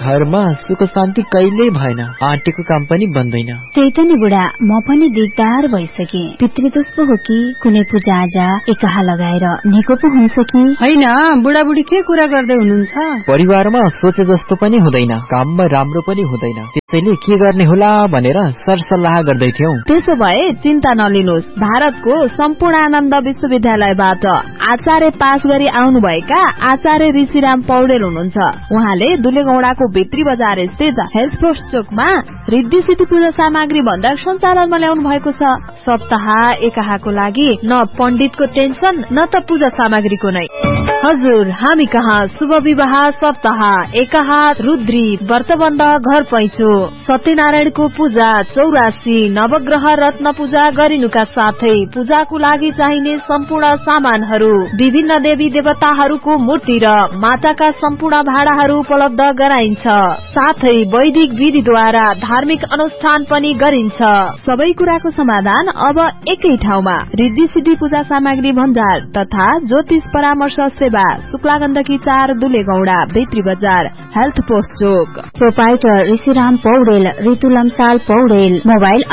घरमा सुख शान्ति कहिल्यै भएन, आन्टीको काम पनि बन्दैन। त्यही त नि बुढा, म पनि दिगदार भइसके। पितृदोष पो हो कि कुनै पूजा आजा एकाहा लगाएर निको पो हुन्छ कि होइन? बुढाबुढी के कुरा गर्दै हुनुहुन्छ? परिवारमा सोचे जस्तो पनि हुँदैन, काममा राम्रो पनि हुँदैन, त्यसैले के गर्ने होला भनेर सरसल्लाह गर्दै थियौं। त्यसो भए चिन्ता नलिनुहोस्, भारतको सम्पूर्णानन्द विश्वविद्यालयबाट आचार्य पास गरी आउनुभएका आचार्य ऋषिराम पौडेल हुनुहुन्छ। उहाँले दुलेगौडाको भित्री बजार स्थित हेल्थ पोस्ट चोकमा रिद्धि सिद्धि पूजा सामग्री भण्डार सञ्चालनमा ल्याउनु भएको छ। सप्ताह एकाहाको लागि न पण्डितको टेन्सन न त पूजा सामग्रीको नै। हजुर, हामी कहाँ शुभ विवाह सप्ताह एकाहा, रुद्री, व्रतबन्ध, घर पैँचो, सत्यनारायणको पूजा, 84 नवग्रह रत्न पूजा गरिनुका साथै पूजाको लागि चाहिने सम्पूर्ण सामानहरू, विभिन्न देवी देवताहरूको मूर्ति र माताका सम्पूर्ण भाडाहरू उपलब्ध गराइन्छ। साथै वैदिक विधिद्वारा धार्मिक अनुष्ठान पनि गरिन्छ। सबै कुराको समाधान अब एकै ठाउँमा, रिद्धि सिद्धि पूजा सामग्री भण्डार तथा ज्योतिष परामर्श सेवा, शुक्लागण्डकी 4 दुलेगौडा भित्री बजार हेल्थ पोस्ट चोक। प्रोपाइटर ऋषिराम पौडेल, ऋतु लम्साल पौडेल। मोबाइल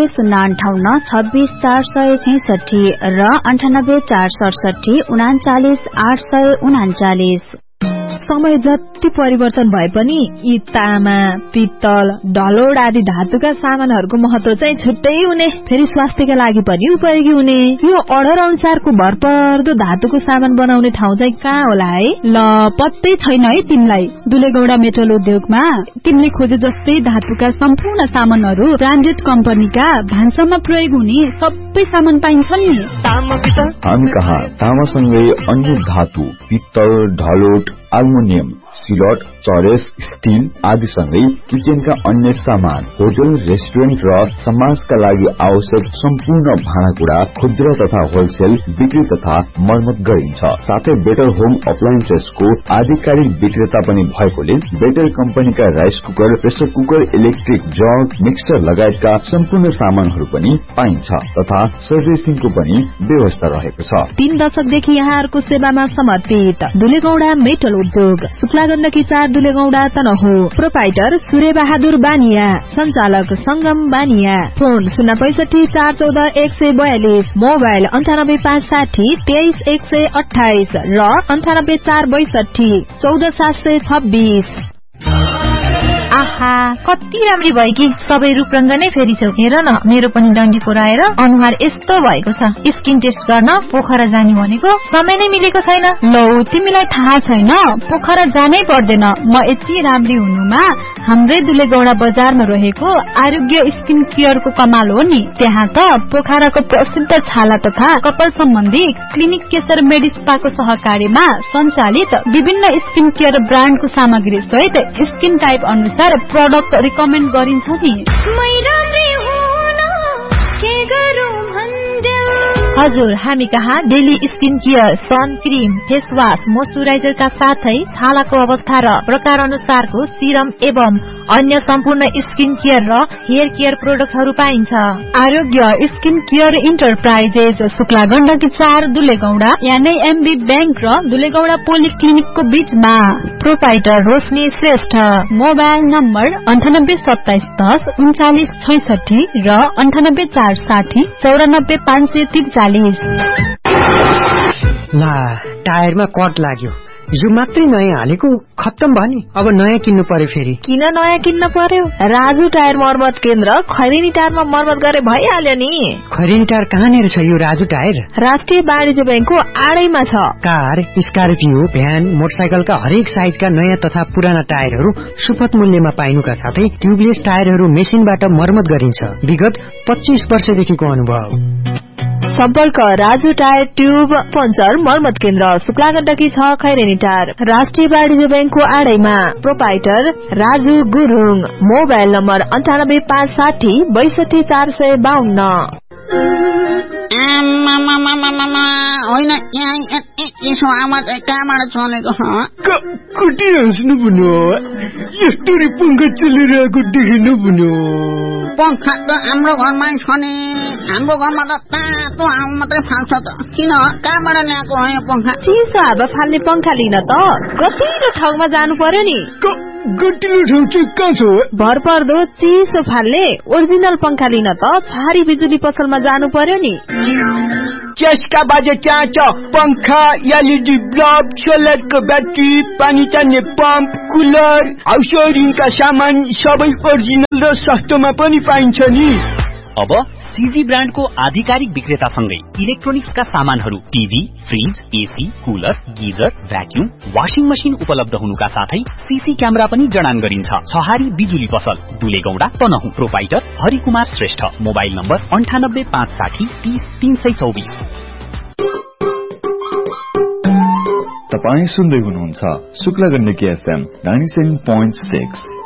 9805 26 466 र 98 467 39 839। समय जति परिवर्तन भए पनि यी तामा, पित्तल, ढलोड आदि धातुका सामानहरूको महत्व चाहिँ छुट्टै हुने, फेरि स्वास्थ्यका लागि पनि उपयोगी हुने। यो अर्डर अनुसारको भरपर्दो धातुको सामान बनाउने ठाउँ चाहिँ कहाँ होला है? ल, पत्तै छैन है तिमीलाई? दुलेगौडा मेटल उद्योगमा तिमीले खोजे जस्तै धातुका सम्पूर्ण सामानहरू ब्रान्डेड कम्पनीका भान्सामा प्रयोग हुने सबै सामान पाइन्छ नि। हामी कहाँ तामासँगै अन्य धातु, पित्तल, ढलोट, एल्युमिनियम, सिलट, चरेस, स्टील आदिसँगै किचनका अन्य सामान, होटल, रेस्टुरेन्ट र समाजका लागि आवश्यक सम्पूर्ण भाँडाकुँडा खुद्रा तथा होलसेल बिक्री तथा मर्मत गरिन्छ। साथै बेटर होम अप्लायन्सेसको आधिकारिक विक्रेता पनि भएकोले बेटर कम्पनीका rice cooker, pressure cooker, electric jug, mixer लगायतका सम्पूर्ण सामानहरू पनि पाइन्छ तथा सर्भिसिङको पनि व्यवस्था रहेको छ। 3 दशकदेखि यहाँहरूको सेवामा समर्पित दुलेगौडा मेटल उद्योग, शुक्लागण्डकी 4 दुलेगौडा तनहु। प्रोपाइटर सूर्य बहादुर बानिया, संचालक संगम बानिया। फोन 065 414 142, मोबाइल 98 560 23 128 र 98 462 14 726। आहा, कति राम्री भयो कि सबै रूपरंग नै फेरिछौ। हेर न, मेरो पनि डन्डी फोराएर अनुहार यस्तो भएको छ। स्किन टेस्ट गर्न पोखरा जाने भनेको समय नै मिलेको छैन। लौ, तिमीलाई थाहा छैन, पोखरा जानै पर्दैन। म यति राम्री हुनुमा हाम्रै दुलेगौडा बजारमा रहेको आरोग्य स्किन केयरको कमाल हो नि। त्यहाँ त पोखराको प्रसिद्ध छाला तथा कपाल सम्बन्धी क्लिनिक केशर मेडिस्पाको सहकार्यमा सञ्चालित विभिन्न स्किन केयर ब्रान्डको सामग्री सहित स्किन टाइप अनुसार प्रोडक्ट रिकमेन्ड गरिन्छ नि। हजुर, हामी कहाँ daily skin care, sun cream, face wash, मोइस्चराइजरका साथै छालाको अवस्था र प्रकार अनुसारको सिरम एवं अन्य सम्पूर्ण स्किन केयर र हेयर केयर प्रोडक्टहरू पाइन्छ। आरोग्य स्किन केयर इन्टरप्राइजेस, शुक्लागण्डकी 4 दुलेगौडा, यानी एमबी बैंक र दुलेगौडा पोलिक्लिनिकको बीचमा। प्रोपाइटर रोशनी श्रेष्ठ। मोबाइल नम्बर 98 27 10 39 66 र 98 460 94 543। ला, टायरमा कट लाग्यो। यो मात्रै नयाँ हालेको खत्तम भयो नि, अब नयाँ किन्नु पर्यो। फेरि किन नयाँ किन्न पर्यो? राजु टायर मर्मत केन्द्र खैरेनी टायरमा मर्मत गरे भइहाल्यो नि। खैरेनी टायर कहाँनिर छ यो राजु टायर? राष्ट्रिय वाणिज्य बैंकको आडैमा छ। कार, स्कर्पियो, भ्यान, मोटरसाइकलका हरेक साइजका नयाँ तथा पुराना टायरहरू सुपथ मूल्यमा पाइनुका साथै ट्युबलेस टायरहरू मेसिनबाट मर्मत गरिन्छ। विगत 25 वर्षदेखिको अनुभव। सम्पर्क राजु टायर ट्युब पञ्चर मर्मत केन्द्र, शुक्लागण्डकी 6 खैरेनी टायर, राष्ट्रिय वाणिज्य बैंकको आडैमा। Proprietor Raju Gurung. Mobile number 98 560 62 452। होइन, यसो आवाज कहाँबाट चलेको? कति हाँस्नु भन्यो? यस्तरी पंखा चलिरहेको देखिनु भन्यो? पंखा त हाम्रो घरमा छ नि। हाम्रो घरमा त तातो हावा मात्रै फाल्छ त। किन, कहाँबाट ल्याएको हो यो पंखा? चिसो हावा फाल्ने पंखा लिन त गतिलो ठाउँमा जानु पर्यो नि। गतिलो ठाउँ चाहिँ कहाँ छ? भरपर्दो चिसो फाल्ने ओरिजिनल पंखा लिन त छहारी बिजुली पसलमा जानु पर्यो नि। चस्का बाजे त्यहाँ छ। पंखा, एलईडी बल्ब, सोलरको ब्याट्री, पानी तान्ने पम्प, कुलर, हाउस वायरिङका सामान सबै ओरिजिनल र सस्तोमा पनि पाइन्छ नि। अब सीजी ब्रान्डको आधिकारिक विक्रेतासँगै इलेक्ट्रोनिक्सका सामानहरू TV, fridge, AC, cooler, geyser, vacuum, washing machine उपलब्ध हुनुका साथै सीसी क्यामेरा पनि जडान गरिन्छ। छहारी बिजुली पसल, दुलेगौडा, Tanahun. Proprietor Harikumar Shrestha. Mobile number 9856 30 324। तपाई सुन्दै हुनुहुन्छ शुक्ला गण्डकी FM 97.6।